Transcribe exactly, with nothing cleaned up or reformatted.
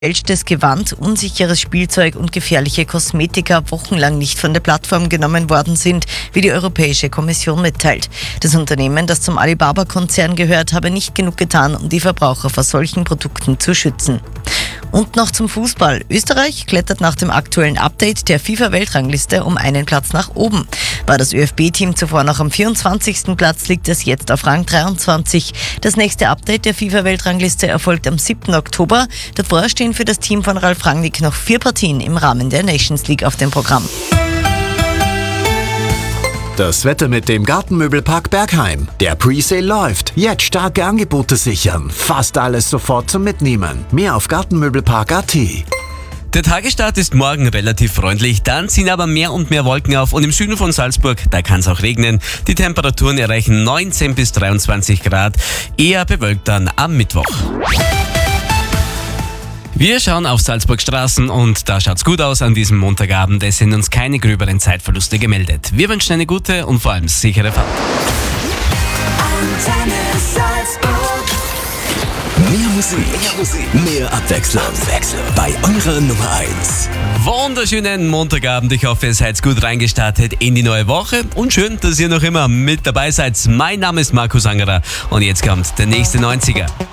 Gefälschtes Gewand, unsicheres Spielzeug und gefährliche Kosmetika wochenlang nicht von der Plattform genommen worden sind, wie die Europäische Kommission mitteilt. Das Unternehmen, das zum Alibaba-Konzern gehört, habe nicht genug getan, um die Verbraucher vor solchen Produkten zu schützen. Und noch zum Fußball. Österreich klettert nach dem aktuellen Update der FIFA-Weltrangliste um einen Platz nach oben. War das ÖFB-Team zuvor noch am vierundzwanzigsten Platz, liegt es jetzt auf Rang dreiundzwanzig. Das nächste Update der FIFA-Weltrangliste erfolgt am siebten Oktober. Davor stehen für das Team von Ralf Rangnick noch vier Partien im Rahmen der Nations League auf dem Programm. Das Wetter mit dem Gartenmöbelpark Bergheim. Der Presale läuft. Jetzt starke Angebote sichern. Fast alles sofort zum Mitnehmen. Mehr auf gartenmöbelpark punkt at. Der Tagesstart ist morgen relativ freundlich, dann ziehen aber mehr und mehr Wolken auf und im Süden von Salzburg, da kann es auch regnen. Die Temperaturen erreichen neunzehn bis dreiundzwanzig Grad, eher bewölkt dann am Mittwoch. Wir schauen auf Salzburgs Straßen und da schaut's gut aus an diesem Montagabend. Es sind uns keine gröberen Zeitverluste gemeldet. Wir wünschen eine gute und vor allem sichere Fahrt. Mehr Musik, mehr Musik, mehr Abwechslung. Abwechslung bei eurer Nummer eins. Wunderschönen Montagabend. Ich hoffe, ihr seid gut reingestartet in die neue Woche und schön, dass ihr noch immer mit dabei seid. Mein Name ist Markus Angerer und jetzt kommt der nächste neunziger.